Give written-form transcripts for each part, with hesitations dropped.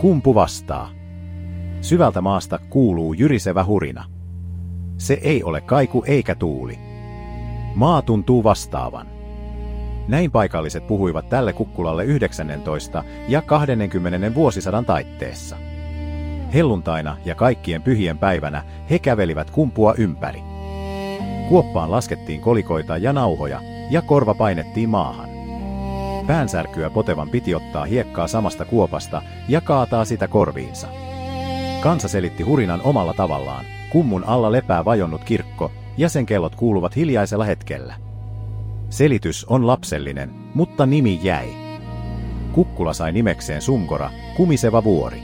Kumpu vastaa. Syvältä maasta kuuluu jyrisevä hurina. Se ei ole kaiku eikä tuuli. Maa tuntuu vastaavan. Näin paikalliset puhuivat tälle kukkulalle 19. ja 20. vuosisadan taitteessa. Helluntaina ja kaikkien pyhien päivänä he kävelivät kumpua ympäri. Kuoppaan laskettiin kolikoita ja nauhoja, ja korva painettiin maahan. Päänsärkyä potevan piti ottaa hiekkaa samasta kuopasta ja kaataa sitä korviinsa. Kansa selitti hurinan omalla tavallaan. Kummun alla lepää vajonnut kirkko, ja sen kellot kuuluvat hiljaisella hetkellä. Selitys on lapsellinen, mutta nimi jäi. Kukkula sai nimekseen Sumgora, kumiseva vuori.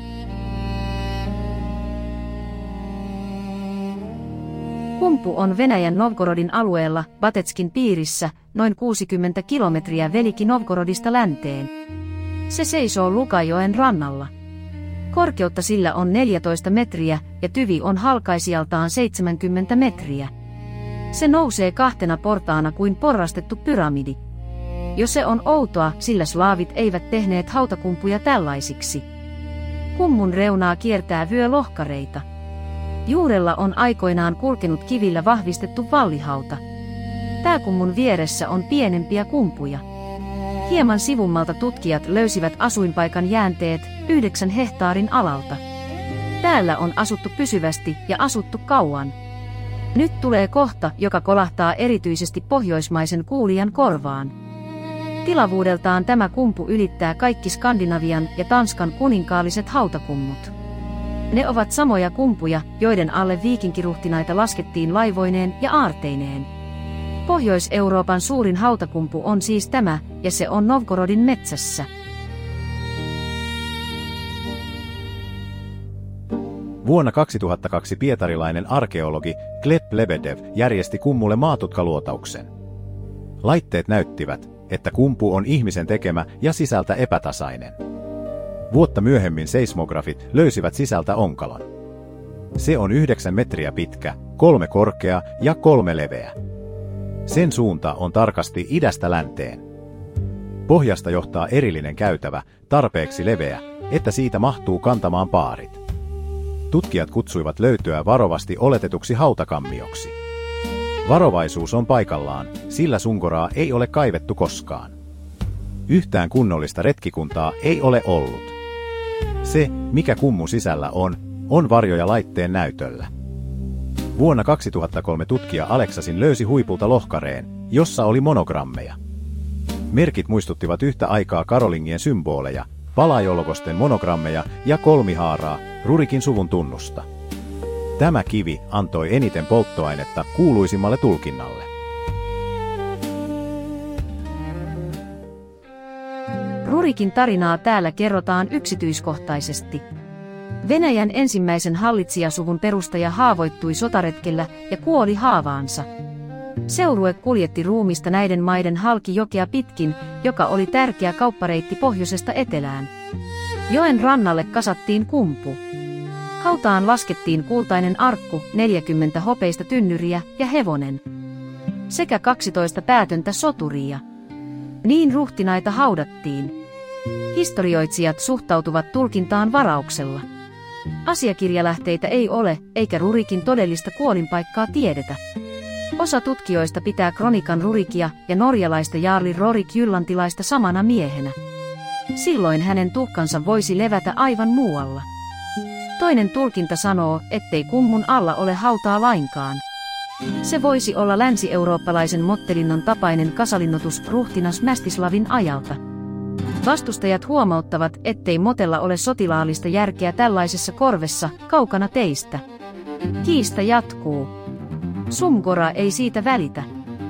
Kumpu on Venäjän Novgorodin alueella Batetskin piirissä noin 60 kilometriä Veliki Novgorodista länteen. Se seisoo Lukajoen rannalla. Korkeutta sillä on 14 metriä ja tyvi on halkaisijaltaan 70 metriä. Se nousee kahtena portaana kuin porrastettu pyramidi. Jo se on outoa, sillä slaavit eivät tehneet hautakumpuja tällaisiksi. Kummun reunaa kiertää vyölohkareita. Juurella on aikoinaan kulkenut kivillä vahvistettu vallihauta. Pääkummun vieressä on pienempiä kumpuja. Hieman sivummalta tutkijat löysivät asuinpaikan jäänteet 9 hehtaarin alalta. Täällä on asuttu pysyvästi ja asuttu kauan. Nyt tulee kohta, joka kolahtaa erityisesti pohjoismaisen kuulijan korvaan. Tilavuudeltaan tämä kumpu ylittää kaikki Skandinavian ja Tanskan kuninkaalliset hautakummut. Ne ovat samoja kumpuja, joiden alle viikinkiruhtinaita laskettiin laivoineen ja aarteineen. Pohjois-Euroopan suurin hautakumpu on siis tämä, ja se on Novgorodin metsässä. Vuonna 2002 pietarilainen arkeologi Gleb Lebedev järjesti kummulle maatutkaluotauksen. Laitteet näyttivät, että kumpu on ihmisen tekemä ja sisältä epätasainen. Vuotta myöhemmin seismografit löysivät sisältä onkalon. Se on 9 metriä pitkä, 3 korkea ja 3 leveä. Sen suunta on tarkasti idästä länteen. Pohjasta johtaa erillinen käytävä, tarpeeksi leveä, että siitä mahtuu kantamaan paarit. Tutkijat kutsuivat löytöä varovasti oletetuksi hautakammioksi. Varovaisuus on paikallaan, sillä Sumgoraa ei ole kaivettu koskaan. Yhtään kunnollista retkikuntaa ei ole ollut. Se, mikä kummun sisällä on varjoja laitteen näytöllä. Vuonna 2003 tutkija Aleksasin löysi huipulta lohkareen, jossa oli monogrammeja. Merkit muistuttivat yhtä aikaa karolingien symboleja, palajologosten monogrammeja ja kolmihaaraa, Rurikin suvun tunnusta. Tämä kivi antoi eniten polttoainetta kuuluisimmalle tulkinnalle. Rurikin tarinaa täällä kerrotaan yksityiskohtaisesti. Venäjän ensimmäisen hallitsijasuvun perustaja haavoittui sotaretkellä ja kuoli haavaansa. Seurue kuljetti ruumista näiden maiden halki jokea pitkin, joka oli tärkeä kauppareitti pohjoisesta etelään. Joen rannalle kasattiin kumpu. Hautaan laskettiin kultainen arkku, 40 hopeista tynnyriä ja hevonen. Sekä 12 päätöntä soturia. Niin ruhtinaita haudattiin. Historioitsijat suhtautuvat tulkintaan varauksella. Asiakirjalähteitä ei ole, eikä Rurikin todellista kuolinpaikkaa tiedetä. Osa tutkijoista pitää kronikan Rurikia ja norjalaista Jarl Rorik Jyllantilaista samana miehenä. Silloin hänen tuhkansa voisi levätä aivan muualla. Toinen tulkinta sanoo, ettei kummun alla ole hautaa lainkaan. Se voisi olla länsi-eurooppalaisen mottelinnon tapainen kasalinnotus ruhtinas Mästislavin ajalta. Vastustajat huomauttavat, ettei motella ole sotilaallista järkeä tällaisessa korvessa, kaukana teistä. Kiista jatkuu. Sumgora ei siitä välitä.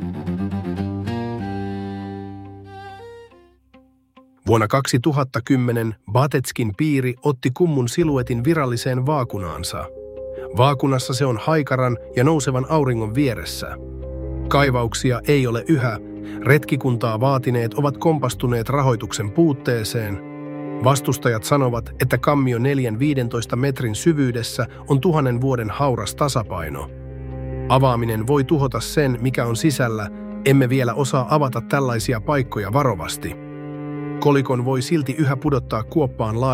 Vuonna 2010 Batetskin piiri otti kummun siluetin viralliseen vaakunaansa. Vaakunassa se on haikaran ja nousevan auringon vieressä. Kaivauksia ei ole yhä. Retkikuntaa vaatineet ovat kompastuneet rahoituksen puutteeseen. Vastustajat sanovat, että kammio 4-15 metrin syvyydessä on 1000 vuoden hauras tasapaino. Avaaminen voi tuhota sen, mikä on sisällä, emme vielä osaa avata tällaisia paikkoja varovasti. Kolikon voi silti yhä pudottaa kuoppaan